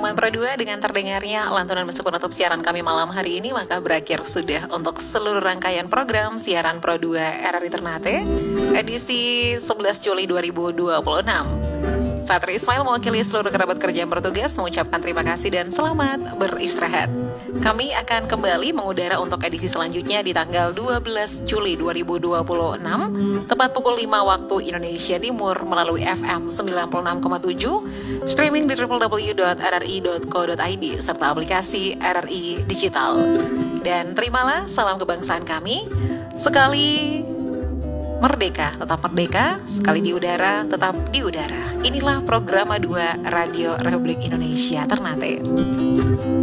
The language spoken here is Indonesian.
Sobat Pro 2, dengan terdengarnya lantunan musik penutup siaran kami malam hari ini, maka berakhir sudah untuk seluruh rangkaian program siaran Pro 2 RRI Ternate edisi 11 Juli 2026. Satri Ismail mewakili seluruh kerabat kerja yang bertugas mengucapkan terima kasih dan selamat beristirahat. Kami akan kembali mengudara untuk edisi selanjutnya di tanggal 12 Juli 2026, tepat pukul 5 waktu Indonesia Timur melalui FM 96,7, streaming di www.rri.co.id serta aplikasi RRI Digital. Dan terimalah salam kebangsaan kami, sekali merdeka, tetap merdeka, sekali di udara, tetap di udara. Inilah program 2 Radio Republik Indonesia Ternate.